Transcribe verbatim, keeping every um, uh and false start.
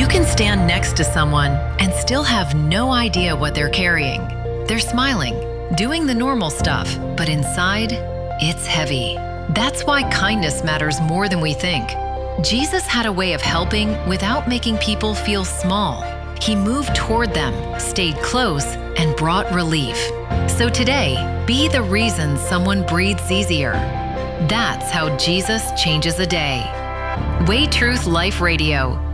You can stand next to someone and still have no idea what they're carrying. They're smiling, doing the normal stuff, but inside, it's heavy. That's why kindness matters more than we think. Jesus had a way of helping without making people feel small. He moved toward them, stayed close, and brought relief. So today, be the reason someone breathes easier. That's how Jesus changes a day. Way Truth Life Radio.